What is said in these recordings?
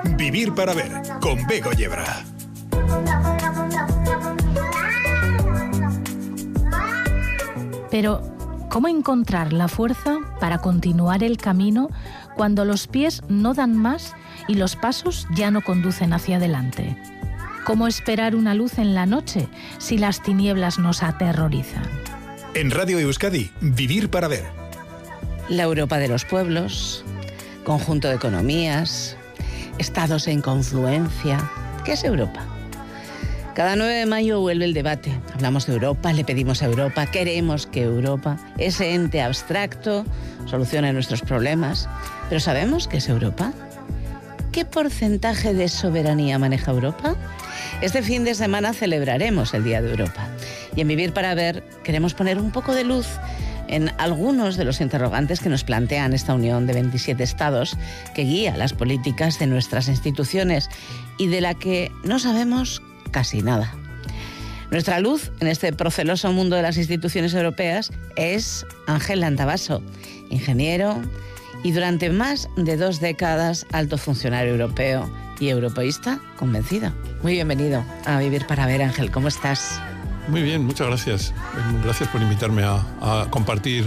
Vivir para ver, con Bego Yebra. Pero, ¿cómo encontrar la fuerza para continuar el camino cuando los pies no dan más y los pasos ya no conducen hacia adelante? ¿Cómo esperar una luz en la noche si las tinieblas nos aterrorizan? En Radio Euskadi, Vivir para ver. La Europa de los pueblos, conjunto de economías, estados en confluencia. ¿Qué es Europa? Cada 9 de mayo vuelve el debate. Hablamos de Europa, le pedimos a Europa, queremos que Europa, ese ente abstracto, solucione nuestros problemas. ¿Pero sabemos qué es Europa? ¿Qué porcentaje de soberanía maneja Europa? Este fin de semana celebraremos el Día de Europa. Y en Vivir para ver queremos poner un poco de luz en algunos de los interrogantes que nos plantean esta unión de 27 estados que guía las políticas de nuestras instituciones y de la que no sabemos casi nada. Nuestra luz en este proceloso mundo de las instituciones europeas es Ángel Lantabaso, ingeniero y durante más de 2 décadas alto funcionario europeo y europeísta convencido. Muy bienvenido a Vivir para ver, Ángel. ¿Cómo estás? Muy bien, muchas gracias. Gracias por invitarme a compartir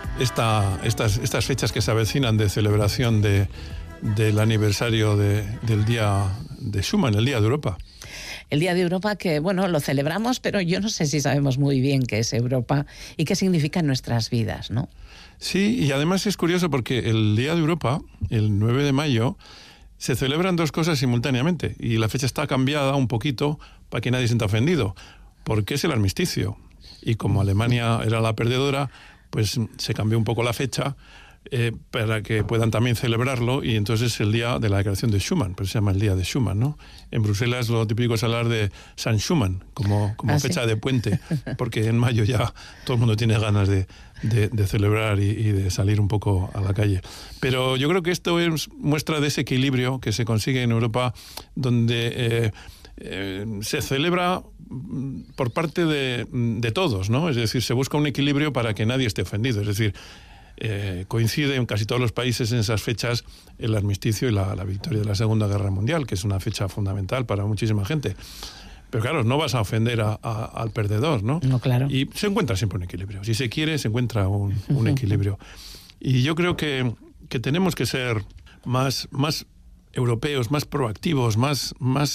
estas fechas que se avecinan de celebración del aniversario del Día de Schuman, el Día de Europa. El Día de Europa que, bueno, lo celebramos, pero yo no sé si sabemos muy bien qué es Europa y qué significa en nuestras vidas, ¿no? Sí, y además es curioso porque el Día de Europa, el 9 de mayo, se celebran 2 cosas simultáneamente y la fecha está cambiada un poquito para que nadie se sienta ofendido, porque es el armisticio. Y como Alemania era la perdedora, pues se cambió un poco la fecha para que puedan también celebrarlo, y entonces es el día de la declaración de Schuman, pero se llama el día de Schuman, ¿no? En Bruselas lo típico es hablar de San Schuman como fecha de puente, porque en mayo ya todo el mundo tiene ganas de celebrar y de salir un poco a la calle. Pero yo creo que esto es muestra de ese equilibrio que se consigue en Europa, donde se celebra por parte de todos, ¿no? Es decir, se busca un equilibrio para que nadie esté ofendido. Es decir, coincide en casi todos los países en esas fechas el armisticio y la victoria de la Segunda Guerra Mundial, que es una fecha fundamental para muchísima gente. Pero claro, no vas a ofender al perdedor, ¿no? No, claro. Y se encuentra siempre un equilibrio. Si se quiere, se encuentra un equilibrio. Y yo creo que tenemos que ser más europeos, más proactivos, más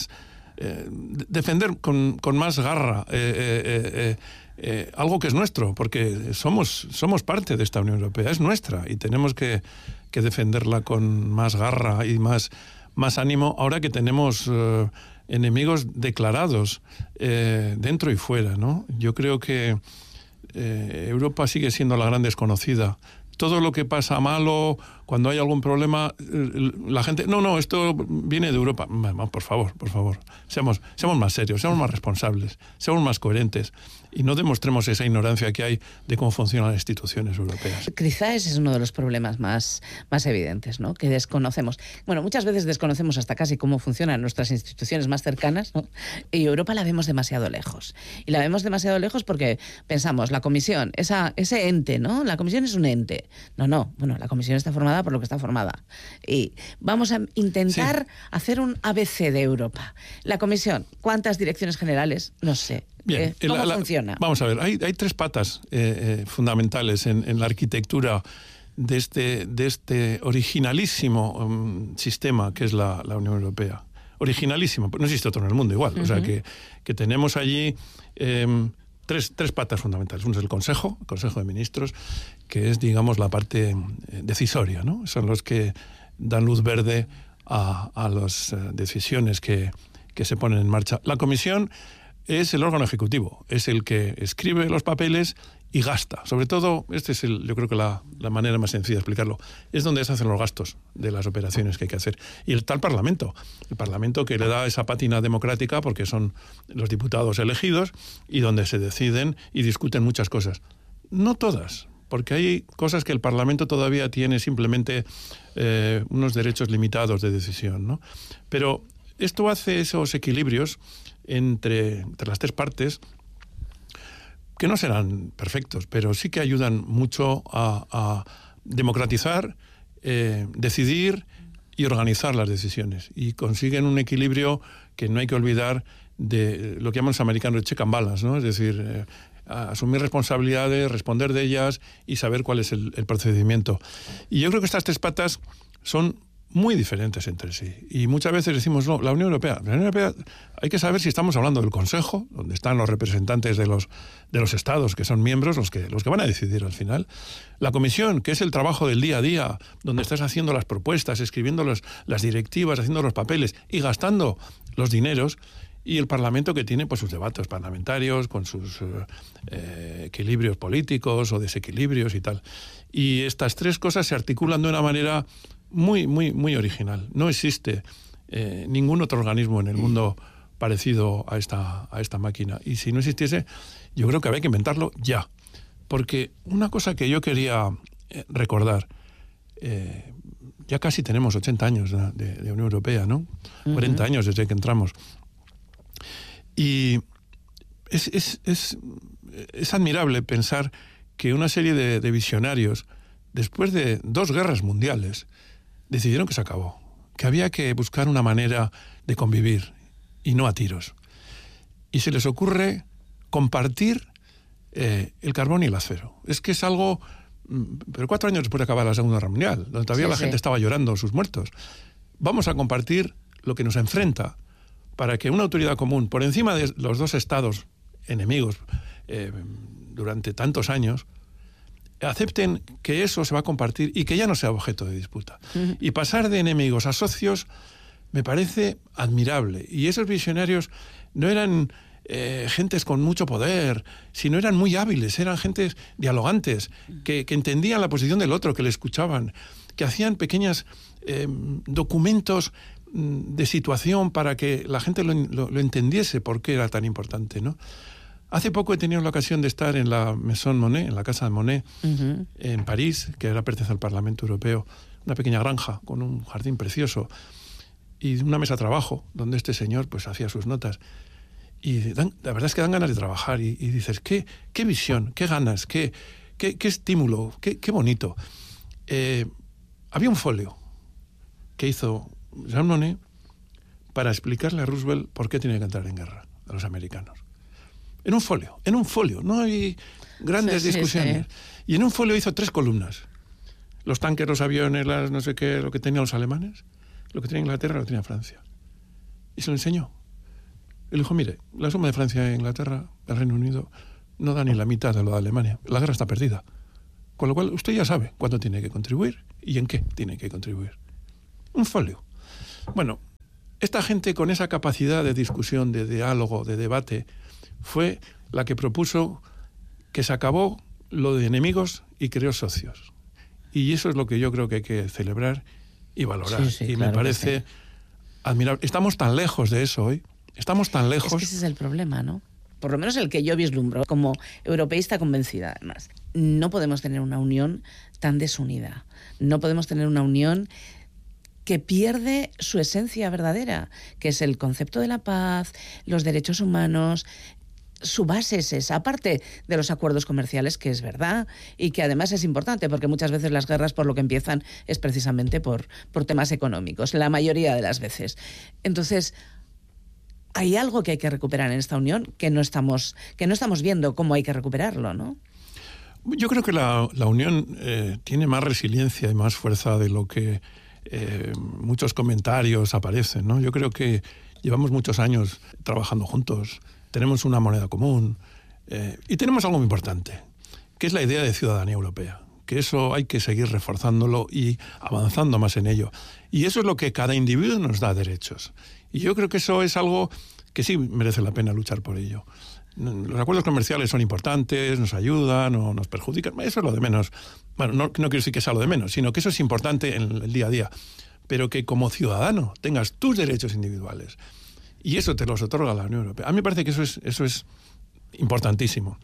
defender con más garra algo que es nuestro, porque somos parte de esta Unión Europea, es nuestra, y tenemos que defenderla con más garra y más ánimo, ahora que tenemos enemigos declarados dentro y fuera, ¿no? Yo creo que Europa sigue siendo la gran desconocida. Todo lo que pasa malo, cuando hay algún problema, la gente, no, esto viene de Europa. Vamos, por favor, seamos más serios, seamos más responsables, seamos más coherentes y no demostremos esa ignorancia que hay de cómo funcionan las instituciones europeas. Quizá ese es uno de los problemas más evidentes, ¿no? Que desconocemos. Bueno, muchas veces desconocemos hasta casi cómo funcionan nuestras instituciones más cercanas, ¿no? Y Europa la vemos demasiado lejos. Y la vemos demasiado lejos porque pensamos, la Comisión, ese ente, ¿no? La Comisión es un ente. No. Bueno, la Comisión está formada por lo que está formada. Y vamos a intentar hacer un ABC de Europa. La Comisión, ¿cuántas direcciones generales? No sé. Bien, ¿Cómo funciona? Vamos a ver, hay 3 patas fundamentales en la arquitectura de este originalísimo sistema que es la Unión Europea. Originalísimo, no existe otro en el mundo igual. Uh-huh. O sea, que tenemos allí tres patas fundamentales. Uno es el Consejo de Ministros, que es, digamos, la parte decisoria, ¿no? Son los que dan luz verde a las decisiones que se ponen en marcha. La Comisión es el órgano ejecutivo, es el que escribe los papeles y gasta. Sobre todo, yo creo que la manera más sencilla de explicarlo, es donde se hacen los gastos de las operaciones que hay que hacer. Y el Parlamento que le da esa pátina democrática porque son los diputados elegidos y donde se deciden y discuten muchas cosas. No todas, porque hay cosas que el Parlamento todavía tiene simplemente unos derechos limitados de decisión, ¿no? Pero esto hace esos equilibrios entre las 3 partes que no serán perfectos, pero sí que ayudan mucho a democratizar, decidir y organizar las decisiones. Y consiguen un equilibrio que no hay que olvidar de lo que llaman los americanos check and balance, ¿no? Es decir, asumir responsabilidades, responder de ellas y saber cuál es el procedimiento. Y yo creo que estas tres patas son muy diferentes entre sí. Y muchas veces decimos, no, la Unión Europea hay que saber si estamos hablando del Consejo, donde están los representantes de los estados que son miembros, los que van a decidir al final. La Comisión, que es el trabajo del día a día, donde estás haciendo las propuestas, escribiendo las directivas, haciendo los papeles y gastando los dineros. Y el Parlamento, que tiene pues sus debates parlamentarios con sus equilibrios políticos o desequilibrios y tal. Y estas tres cosas se articulan de una manera muy, muy, muy original. No existe ningún otro organismo en el mundo parecido a esta máquina. Y si no existiese, yo creo que habría que inventarlo ya. Porque una cosa que yo quería recordar, ya casi tenemos 80 años de Unión Europea, ¿no? 40 años desde que entramos. Y es admirable pensar que una serie de visionarios, después de 2 guerras mundiales, decidieron que se acabó, que había que buscar una manera de convivir y no a tiros. Y se les ocurre compartir el carbón y el acero. Es que es algo... Pero 4 años después de acabar la Segunda Guerra Mundial, donde todavía la gente estaba llorando sus muertos. Vamos a compartir lo que nos enfrenta para que una autoridad común, por encima de los 2 estados enemigos durante tantos años, acepten que eso se va a compartir y que ya no sea objeto de disputa. Y pasar de enemigos a socios me parece admirable. Y esos visionarios no eran gentes con mucho poder, sino eran muy hábiles, eran gentes dialogantes, que entendían la posición del otro, que le escuchaban, que hacían pequeños documentos de situación para que la gente lo entendiese por qué era tan importante, ¿no? Hace poco he tenido la ocasión de estar en la Maison Monet, en la casa de Monet, en París, que ahora pertenece al Parlamento Europeo, una pequeña granja con un jardín precioso y una mesa de trabajo donde este señor pues hacía sus notas. Y la verdad es que dan ganas de trabajar y dices, qué visión, qué ganas, qué estímulo, qué bonito. Había un folio que hizo Jean Monnet para explicarle a Roosevelt por qué tenía que entrar en guerra a los americanos. En un folio, no hay grandes discusiones. Y en un folio hizo 3 columnas. Los tanques, los aviones, las no sé qué, lo que tenían los alemanes, lo que tenía Inglaterra, lo que tenía Francia. Y se lo enseñó. Él dijo, mire, la suma de Francia e Inglaterra, el Reino Unido, no da ni la mitad de lo de Alemania. La guerra está perdida. Con lo cual, usted ya sabe cuándo tiene que contribuir y en qué tiene que contribuir. Un folio. Bueno, esta gente con esa capacidad de discusión, de diálogo, de debate, fue la que propuso que se acabó lo de enemigos y creó socios. Y eso es lo que yo creo que hay que celebrar y valorar. Y claro, me parece admirable. Estamos tan lejos de eso hoy. Estamos tan lejos. Es que ese es el problema, ¿no? Por lo menos el que yo vislumbro, como europeísta convencida, además. No podemos tener una unión tan desunida. No podemos tener una unión que pierde su esencia verdadera, que es el concepto de la paz, los derechos humanos. Su base es esa, aparte de los acuerdos comerciales, que es verdad y que además es importante, porque muchas veces las guerras por lo que empiezan es precisamente por temas económicos, la mayoría de las veces. Entonces, hay algo que hay que recuperar en esta unión que no estamos viendo cómo hay que recuperarlo, ¿no? Yo creo que la unión tiene más resiliencia y más fuerza de lo que muchos comentarios aparecen, ¿no? Yo creo que llevamos muchos años trabajando juntos. Tenemos una moneda común y tenemos algo muy importante, que es la idea de ciudadanía europea, que eso hay que seguir reforzándolo y avanzando más en ello. Y eso es lo que cada individuo nos da derechos. Y yo creo que eso es algo que sí merece la pena luchar por ello. Los acuerdos comerciales son importantes, nos ayudan o nos perjudican, eso es lo de menos. Bueno, no quiero decir que sea lo de menos, sino que eso es importante en el día a día. Pero que como ciudadano tengas tus derechos individuales. Y eso te los otorga la Unión Europea. A mí me parece que eso es importantísimo.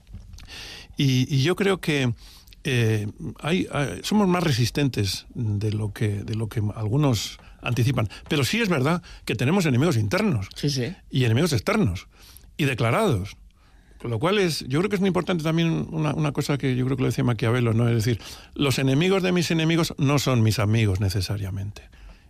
Y yo creo que somos más resistentes de lo que algunos anticipan. Pero sí es verdad que tenemos enemigos internos y enemigos externos y declarados. Con lo cual yo creo que es muy importante también una cosa que yo creo que lo decía Maquiavelo, ¿no? Es decir, los enemigos de mis enemigos no son mis amigos necesariamente.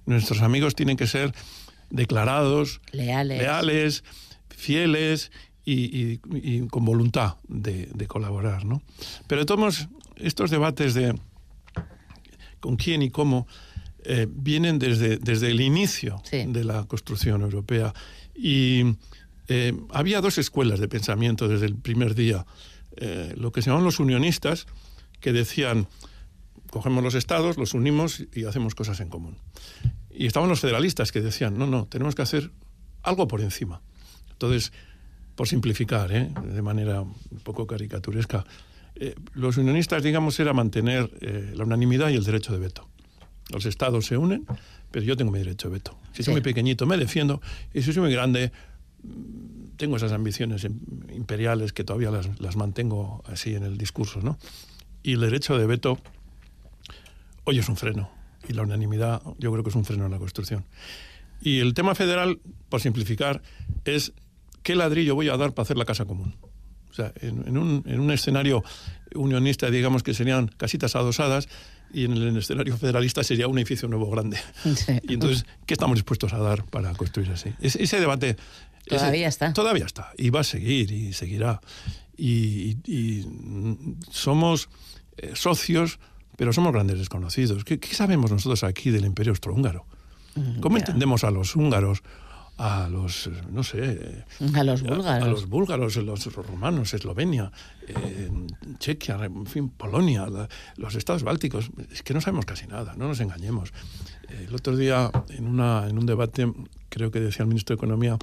Nuestros amigos tienen que ser declarados, leales, fieles y con voluntad de colaborar, ¿no? Pero de todos modos, estos debates de con quién y cómo vienen desde el inicio de la construcción europea. Y había dos escuelas de pensamiento desde el primer día. Lo que se llamaban los unionistas, que decían, cogemos los estados, los unimos y hacemos cosas en común. Y estaban los federalistas, que decían, no, tenemos que hacer algo por encima. Entonces, por simplificar, de manera un poco caricaturesca, los unionistas, digamos, era mantener la unanimidad y el derecho de veto. Los estados se unen, pero yo tengo mi derecho de veto. Si soy muy pequeñito, me defiendo, y si soy muy grande, tengo esas ambiciones imperiales que todavía las mantengo así en el discurso, ¿no? Y el derecho de veto hoy es un freno, y la unanimidad yo creo que es un freno en la construcción. Y el tema federal, por simplificar, es qué ladrillo voy a dar para hacer la casa común. O sea, en un escenario unionista, digamos que serían casitas adosadas, y en el escenario federalista sería un edificio nuevo grande. Sí. Y entonces, ¿qué estamos dispuestos a dar para construir así? Ese debate todavía está. Todavía está, y va a seguir, y seguirá. Y somos socios, pero somos grandes desconocidos. ¿Qué sabemos nosotros aquí del Imperio Austrohúngaro? ¿Cómo entendemos a los húngaros? A los, no sé... A los búlgaros. A los búlgaros, los romanos, Eslovenia, Chequia, en fin, Polonia, los estados bálticos. Es que no sabemos casi nada, no nos engañemos. El otro día, en un debate, creo que decía el ministro de Economía,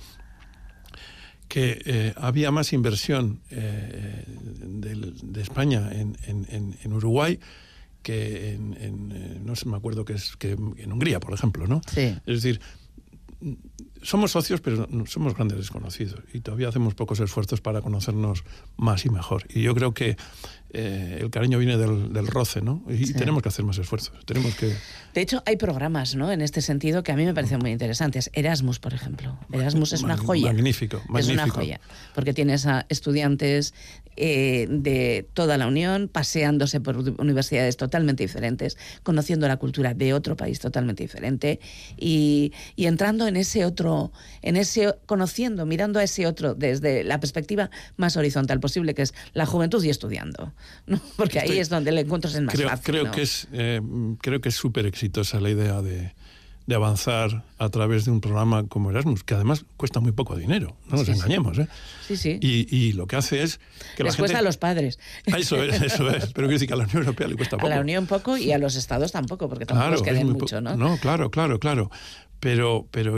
que había más inversión de España en Uruguay que no sé, me acuerdo que en Hungría, por ejemplo, ¿no? Sí. Es decir, somos socios, pero somos grandes desconocidos, y todavía hacemos pocos esfuerzos para conocernos más y mejor. Y yo creo que el cariño viene del roce, ¿no? Y tenemos que hacer más esfuerzos. Tenemos que... De hecho, hay programas, ¿no?, en este sentido que a mí me parecen muy interesantes. Erasmus, por ejemplo. Erasmus es una joya. Magnífico. Es una joya, porque tienes a estudiantes de toda la Unión paseándose por universidades totalmente diferentes, conociendo la cultura de otro país totalmente diferente y entrando en ese otro, conociendo, mirando a ese otro desde la perspectiva más horizontal posible, que es la juventud y estudiando, ¿no? Porque ahí es donde el encuentro es más fácil. Creo que es súper exitosa la idea de avanzar a través de un programa como Erasmus, que además cuesta muy poco dinero, no nos engañemos, ¿eh? Sí. Y lo que hace es que les cuesta a los padres. Eso es. Pero quiero decir que a la Unión Europea le cuesta poco. A la Unión poco y a los estados tampoco, porque tampoco nos queden mucho, ¿no? No, claro. Pero